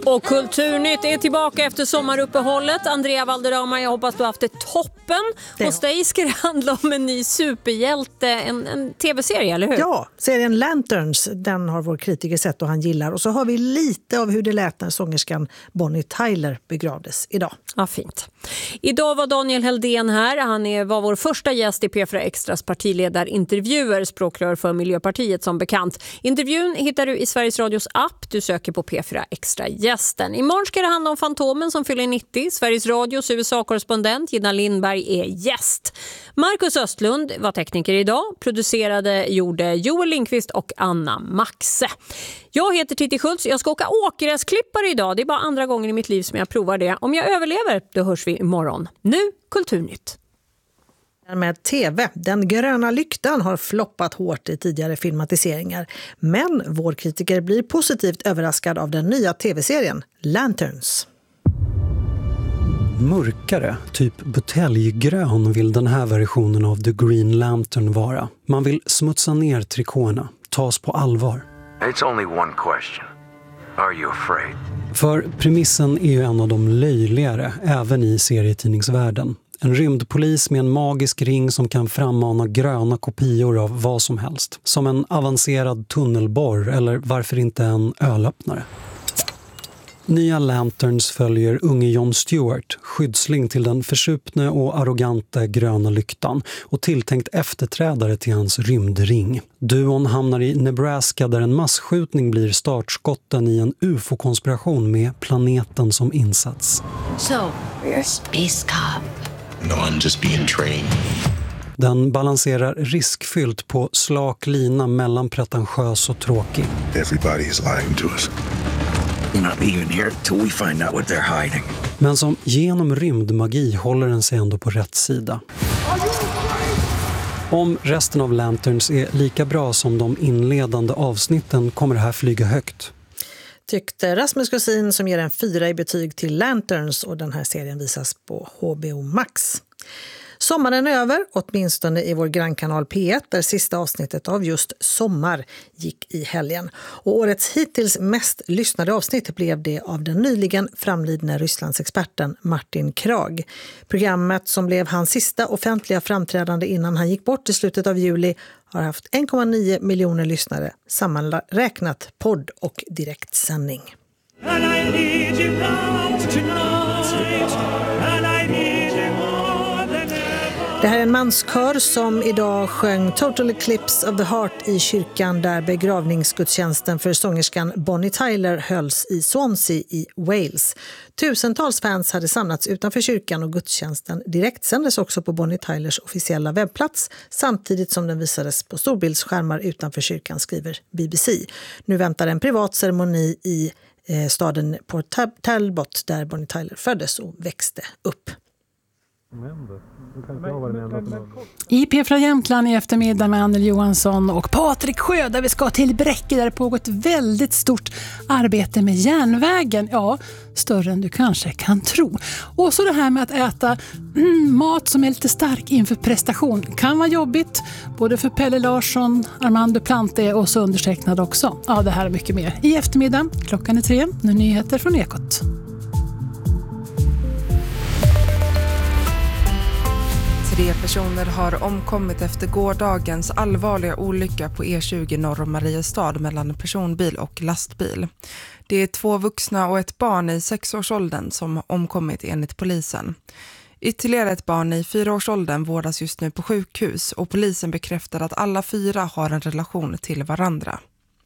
Och Kulturnytt är tillbaka efter sommaruppehållet. Andrea Valderrama, jag hoppas du har haft det toppen. Hos dig ska det handla om en ny superhjälte, en tv-serie, eller hur? Ja, serien Lanterns, den har vår kritiker sett och han gillar. Och så har vi lite av hur det lät när sångerskan Bonnie Tyler begravdes idag. Ja, fint. Idag var Daniel Heldén här. Han var vår första gäst i P4 Extras partiledarintervjuer, språkrör för Miljöpartiet som bekant. Intervjun hittar du i Sveriges Radios app. Du söker på P4 Extra gästen. Imorgon ska det handla om Fantomen som fyller 90. Sveriges Radios USA-korrespondent Gina Lindberg är gäst. Marcus Östlund var tekniker idag. Gjorde Joel Lindqvist och Anna Maxe. Jag heter Titti Schultz. Jag ska åka åkgräsklippare idag. Det är bara andra gången i mitt liv som jag provar det. Om jag överlever, då hörs vi imorgon. Nu Kulturnytt. Med tv. Den gröna lyktan har floppat hårt i tidigare filmatiseringar. Men vår kritiker blir positivt överraskad av den nya tv-serien Lanterns. Mörkare, typ buteljgrön vill den här versionen av The Green Lantern vara. Man vill smutsa ner trikåerna, tas på allvar. It's only one question. Are you afraid? För premissen är ju en av de löjligare även i serietidningsvärlden. En rymdpolis med en magisk ring som kan frammana gröna kopior av vad som helst. Som en avancerad tunnelborr eller varför inte en ölöppnare. Nya Lanterns följer unge Jon Stewart, skyddsling till den försupne och arrogante gröna lyktan och tilltänkt efterträdare till hans rymdring. Duon hamnar i Nebraska där en massskjutning blir startskotten i en UFO-konspiration med planeten som insats. So, you're a space cop. No, I'm just being trained. Den balanserar riskfyllt på slak lina mellan pretentiös och tråkig. Everybody is lying to us. We're not leaving here till we find out what they're hiding. Men som genom rymdmagi håller den sig ändå på rätt sida. Om resten av Lanterns är lika bra som de inledande avsnitten kommer det här flyga högt. Tyckte Rasmus Kusin som ger en 4 i betyg till Lanterns, och den här serien visas på HBO Max. Sommaren är över, åtminstone i vår grannkanal P1 där sista avsnittet av just Sommar gick i helgen. Och årets hittills mest lyssnade avsnitt blev det av den nyligen framlidne Rysslandsexperten Martin Krag. Programmet som blev hans sista offentliga framträdande innan han gick bort i slutet av juli har haft 1,9 miljoner lyssnare, sammanräknat podd och direktsändning. Det här är en manskör som idag sjöng Total Eclipse of the Heart i kyrkan där begravningsgudstjänsten för sångerskan Bonnie Tyler hölls i Swansea i Wales. Tusentals fans hade samlats utanför kyrkan och gudstjänsten direktsändes också på Bonnie Tylers officiella webbplats samtidigt som den visades på storbildsskärmar utanför kyrkan, skriver BBC. Nu väntar en privat ceremoni i staden Port Talbot där Bonnie Tyler föddes och växte upp. I P4 Jämtland i eftermiddag med Anneli Johansson och Patrik Sjö där vi ska till Bräcke där det pågår ett väldigt stort arbete med järnvägen. Ja, större än du kanske kan tro. Och så det här med att äta mat som är lite stark inför prestation kan vara jobbigt. Både för Pelle Larsson, Armando Plante och så undertecknad också. Ja, det här är mycket mer. I eftermiddag, klockan är 3, nu nyheter från Ekot. 3 personer har omkommit efter gårdagens allvarliga olycka på E20 norr om Mariestad mellan personbil och lastbil. Det är 2 vuxna och ett barn i 6-årsåldern som omkommit enligt polisen. Ytterligare ett barn i 4-årsåldern vårdas just nu på sjukhus och polisen bekräftar att alla 4 har en relation till varandra.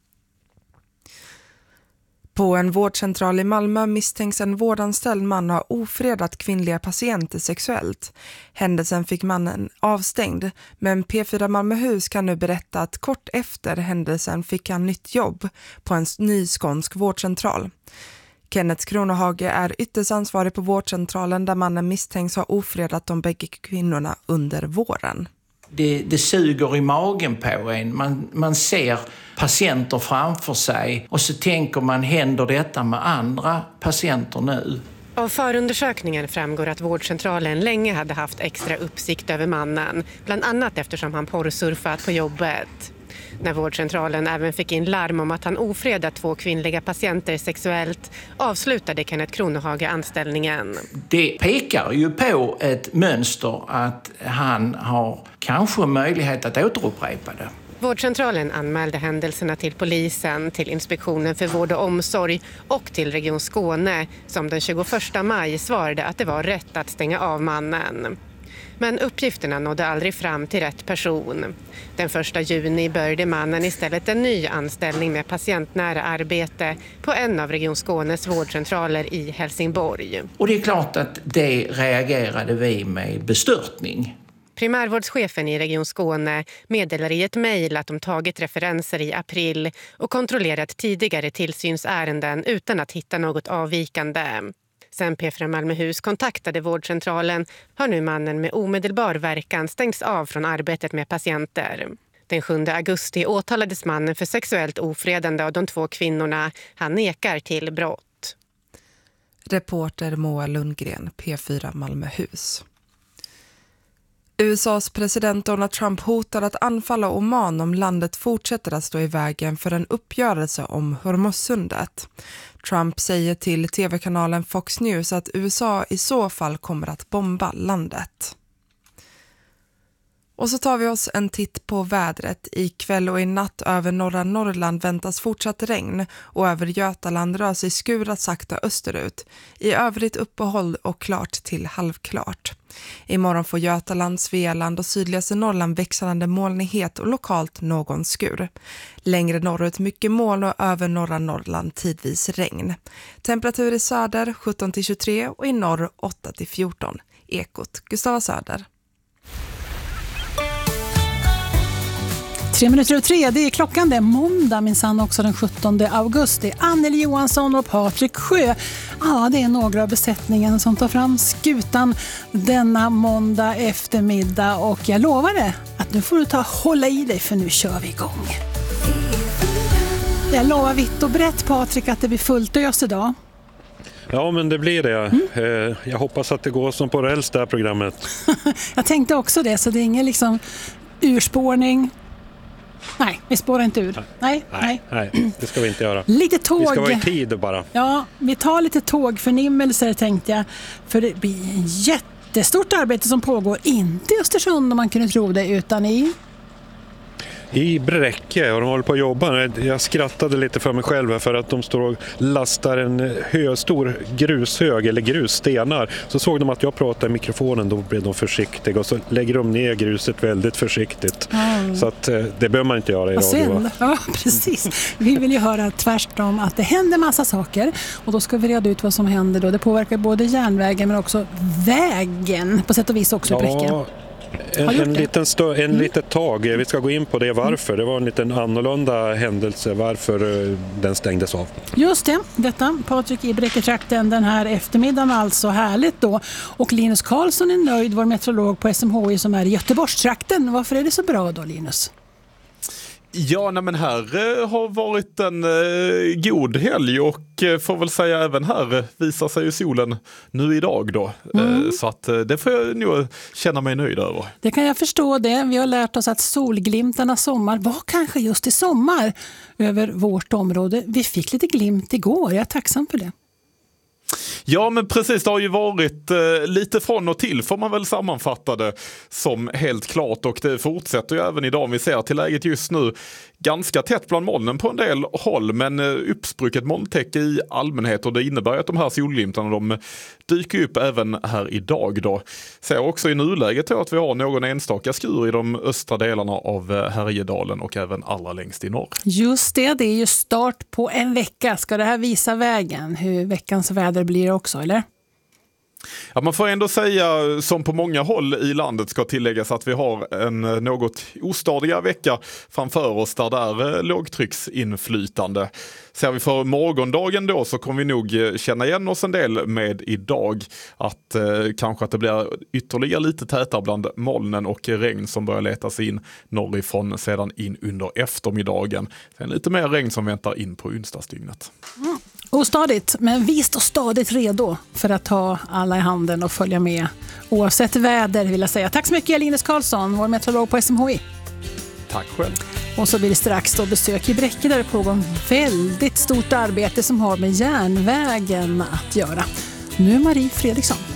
På en vårdcentral i Malmö misstänks en vårdanställd man ha ofredat kvinnliga patienter sexuellt. Händelsen fick mannen avstängd, men P4 Malmöhus kan nu berätta att kort efter händelsen fick han nytt jobb på en ny skånsk vårdcentral. Kenneth Kronohage är ytterst ansvarig på vårdcentralen där mannen misstänks ha ofredat de bägge kvinnorna under våren. Det suger i magen på en. Man ser patienter framför sig och så tänker man, händer detta med andra patienter nu? Av förundersökningen framgår att vårdcentralen länge hade haft extra uppsikt över mannen. Bland annat eftersom han porrsurfat på jobbet. När vårdcentralen även fick in larm om att han ofredat 2 kvinnliga patienter sexuellt avslutade Kenneth Kronhage anställningen. Det pekar ju på ett mönster att han har kanske möjlighet att återupprepa det. Vårdcentralen anmälde händelserna till polisen, till Inspektionen för vård och omsorg och till Region Skåne som den 21 maj svarade att det var rätt att stänga av mannen. Men uppgifterna nådde aldrig fram till rätt person. Den 1 juni började mannen istället en ny anställning med patientnära arbete på en av Region Skånes vårdcentraler i Helsingborg. Och det är klart att det reagerade vi med bestörtning. Primärvårdschefen i Region Skåne meddelar i ett mejl att de tagit referenser i april och kontrollerat tidigare tillsynsärenden utan att hitta något avvikande. Sen P4 Malmöhus kontaktade vårdcentralen har nu mannen med omedelbar verkan stängts av från arbetet med patienter. Den 7 augusti åtalades mannen för sexuellt ofredande av de 2 kvinnorna. Han nekar till brott. Reporter Moa Lundgren, P4 Malmöhus. USAs president Donald Trump hotar att anfalla Oman om landet fortsätter att stå i vägen för en uppgörelse om Hormuzsundet. Trump säger till tv-kanalen Fox News att USA i så fall kommer att bomba landet. Och så tar vi oss en titt på vädret. I kväll och i natt över norra Norrland väntas fortsatt regn och över Götaland rör sig skurar sakta österut. I övrigt uppehåll och klart till halvklart. Imorgon får Götaland, Svealand och sydligaste Norrland växande molnighet och lokalt någon skur. Längre norrut mycket moln och över norra Norrland tidvis regn. Temperatur i söder 17-23 och i norr 8-14. Ekot Gustava Söder. 3:03, det är klockan, det är måndag minsann också den 17 augusti. Anneli Johansson och Patrik Sjö. Ja, det är några av besättningen som tar fram skutan denna måndag eftermiddag och jag lovar det att nu får du hålla i dig för nu kör vi igång. Jag lovar vitt och brett Patrik att det blir fullt ös idag. Ja, men det blir det. Jag hoppas att det går som på räls det här programmet. Jag tänkte också det, så det är ingen liksom urspårning. Nej, vi spårar inte ur. Nej, det ska vi inte göra. Lite tåg. Vi ska vara i tid bara. Ja, vi tar lite tågförnimmelser tänkte jag. För det blir en jättestort arbete som pågår. Inte i Östersund om man kunde tro det, utan i Bräcke och de håller på att jobba. Jag skrattade lite för mig själv för att de står och lastar en stor grushög eller grusstenar. Så såg de att jag pratade i mikrofonen, då blev de försiktiga och så lägger de ner gruset väldigt försiktigt. Så att det behöver man inte göra i radio. Ja, precis. Vi vill ju höra tvärtom att det händer massa saker och då ska vi reda ut vad som händer då. Det påverkar både järnvägen men också vägen på sätt och vis också i Bräcke. En litet tag. Vi ska gå in på det varför. Det var en liten annorlunda händelse varför den stängdes av. Just det, detta Patrik i Bräcketrakten den här eftermiddagen, alltså härligt då. Och Linus Karlsson är nöjd, vår meteorolog på SMHI som är i Göteborgstrakten. Varför är det så bra då, Linus? Ja, men här har varit en god helg och får väl säga även här visar sig ju solen nu idag då. Så att det får jag nog känna mig nöjd över. Det kan jag förstå det. Vi har lärt oss att solglimtarna sommar var kanske just i sommar över vårt område. Vi fick lite glimt igår, jag är tacksam för det. Ja, men precis, det har ju varit lite från och till får man väl sammanfatta det som helt klart och det fortsätter ju även idag. Vi ser till läget just nu ganska tätt bland molnen på en del håll men uppsprucket molntäcke i allmänhet och det innebär att de här solglimtarna de dyker upp även här idag då. Ser också i nuläget att vi har någon enstaka skur i de östra delarna av Härjedalen och även allra längst i norr. Just det, det är ju start på en vecka. Ska det här visa vägen hur veckans väder blir också, eller? Ja, man får ändå säga som på många håll i landet ska tilläggas att vi har en något ostadiga vecka framför oss där det är lågtrycksinflytande. Ser vi för morgondagen då så kommer vi nog känna igen oss en del med idag att kanske att det blir ytterligare lite tätare bland molnen och regn som börjar leta sig in norrifrån sedan in under eftermiddagen. Sen lite mer regn som väntar in på onsdagsdygnet. Ostadigt, men vist och stadigt redo för att ta alla i handen och följa med oavsett väder vill jag säga. Tack så mycket Linus Karlsson, vår meteorolog på SMHI. Tack själv. Och så blir det strax då besök i Bräcke där det pågår en väldigt stort arbete som har med järnvägen att göra. Nu är Marie Fredriksson.